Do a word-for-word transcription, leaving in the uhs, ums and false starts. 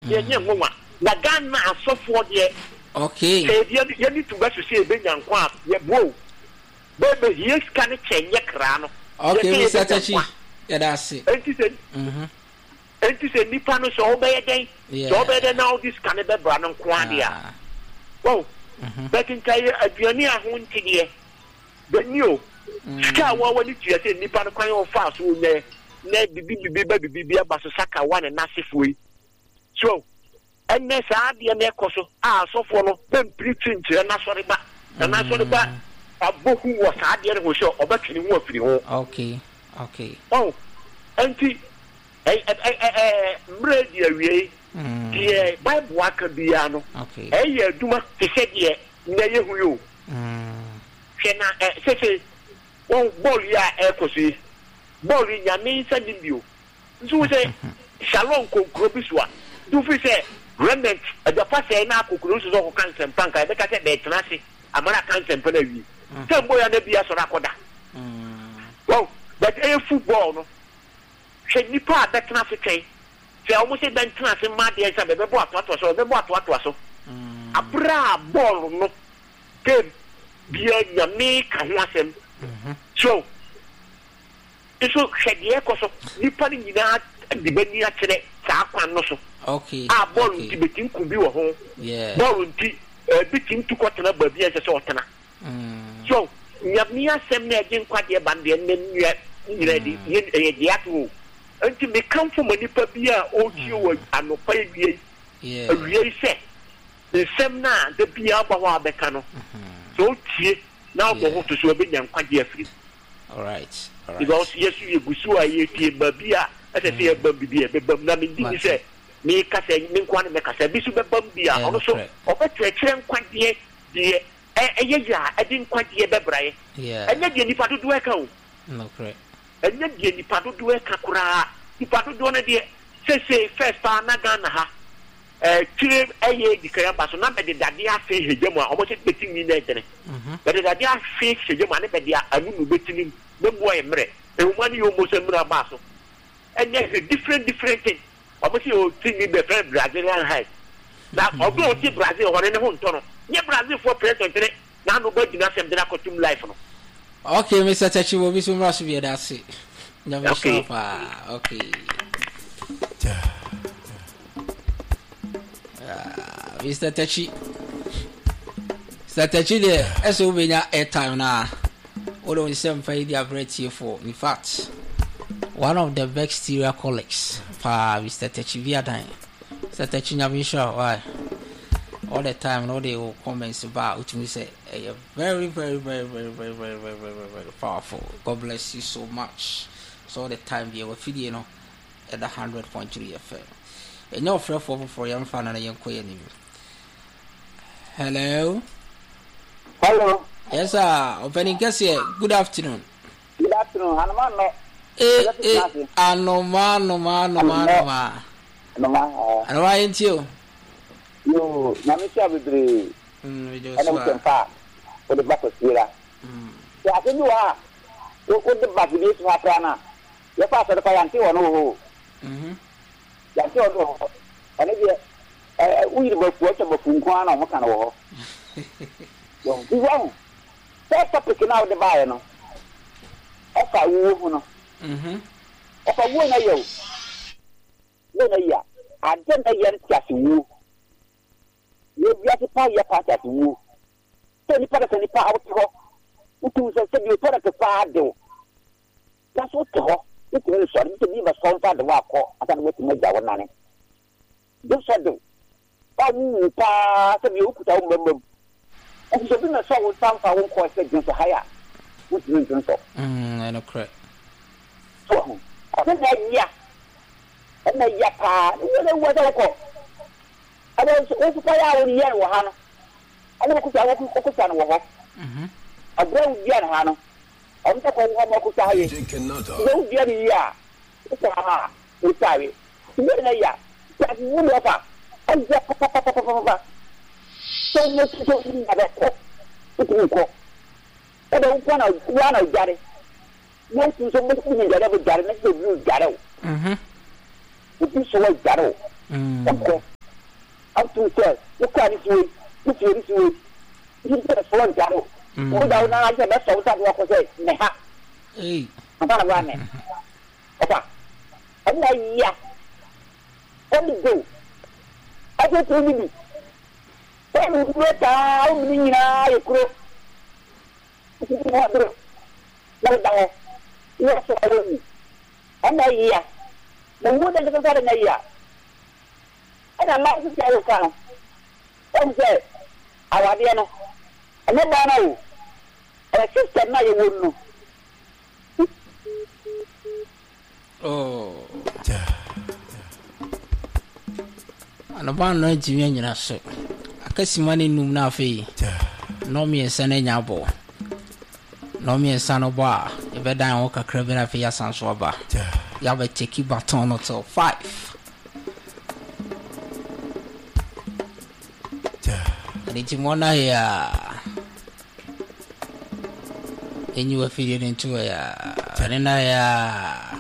ye nye nwa na Ghana asofo de okay e ye need to go to see be nyankwa ye bo bebe he scan chenye kra no okay Mister Tachi yeah that's it enti se mhm enti se nipa no so obeye den so obeye now this can be bra no kwa dia oh but in kai aduani aho ntide the new ska wa wani tia se nipa no kwan o fa so nye na bibi bibi ba bibi bia ba so saka wa ne nasefo yi so enne sa de na ekoso a sofo no ben preaching kire na sori ba na sori ba abohu wo sa de ne ho so obetwini ho afiri ho okay okay oh enti eh eh eh mredi awie die bible aka bia no okay eh ye aduma te se de na ye hu yo mm kena eh se se won ball ya ekoso ball ya me sa dimbio nso se shalom kokro biswa du fi se remnant ada fa se na kokro so so kan sempanka e be ka se be tenase amara kan sempa na wi tembo ya na bia so rakoda mm wow but e football no she nipa da tenase kai se o mo se ben tenase ma de se be be bo ato ato so be bo ato ato so mm abra ball no game bia ya me ka ho asem mhm so eso hwede ekoso nipa ni nyina de bani a kire sa kwan no so okay a ball ti betin ku bi wo ho yeah ball ti e betin tu kwotena ba bi ese se otena mm so nyamia sem na agin kwade bande ne nua nyira di ye di ato anti me kan fo manipa bi a o ti wo anopa wie yeah wie se the sem na de bi a ba ho abeka no so tie na go ho to so be nyan kwade afiri all right all right because yes you gusu a ye tie ba bi a ese se ba bi bi be bam na me di se me ka se me nkwan me ka se bi su be bam bi a ono so obetwekire nkwade de eye ya edi nkwade be brae yeah enya de nipa dodo e ka o no correct enya de nipa dodo e ka kura nipa dodo na de se se first pa na Ghana ha eh tire eye di kaya ba so na be de dade afi hejemu a obo se betimi na edene mhm be de dade afi hejemu a ne be de anu no betimi me mo e mre e wo ni yo mo se mra ba so enya a different different thing obo se o tingi be friend Brazilian high na obo o ti Brazil ho ne ho ntono nye Brazil for president ne na no ba gina sem de na kotum life no okay Mister Tachi wo bi so mra so bi da se nyame shapa okay ah Mister Tachi Mister Tachi de eso be nya airtime na all on some find the variety for in fact one of the best stereo colleagues for Mister Tachi via time Mister Tachi nyame sure why all the time no they will comments about which we say a very very very very very very very very very powerful. God bless you so much. So all the time we were feeding you know at the one hundred point three F M. And no friend for for young fan and young queen. Hello. Hello. Yes sir. Opening guest here. Good afternoon. Good afternoon. Anoma. Eh eh. Anoma anoma anoma anoma. Anoma. Anoma ain't you? Yo, na me tia bebre. Mm, we do so. Ana mtempa. O de bako sira. Mm. Ya ke duwa. O o de bako ni so hapra na. Ya pa so de pa yanti wono ho. Mhm. Yanti wono. Ana je eh uyi ba ku acha ba funko ana mo kana wo. Yo, di wo. Sa ta pekina o de ba ye no. O ka wo hu no. Mhm. O ka wo na yo. Wo na ya. Ade na ya tia si wo. You have to pay your part at you. Twenty part of any power to go. You can say you put a far do. That's what to go. You can sorry to leave a song for the walk. I can wait to make our money. You said do. Oh, pass of you put out member. And so, I saw some for one course against a higher. Which means so. Hm, I know correct. So, I think that, yeah. And then, yeah, what I call. I was also fire out here, Hannah. I never could have a focus on war. A brown year, Hannah. I'm talking one more Kusai. No, yeah, it's a ha. It's sorry. Yeah, that's one of us. And just papa. So much to do that. It will go. I don't want to run out, Daddy. No, so much in the other garden, you got out. Mhm. It is so like that. Mm. to say, you can't see it, if you see it. You get a phone, Jaro. Without now, I said, that's all that walk was it. Neha. Hey. I'm not running. Okay. And I, yeah. Only go. I just told me. When you get out, you grow. You know, no doubt. Yes, I will. And I, yeah. The woman doesn't get an idea. And I like to tell you, Colonel. Some say, I want you know. I never know. And a sister, now you wouldn't know. Oh. And about no Jimmy, I say. I can see money no na fee. No me a son in your boy. No me a son of bar. If I die, walk a craving for your son swabber. You have a take baton or so. Five. And it's one here. And you were feeding into a. And I.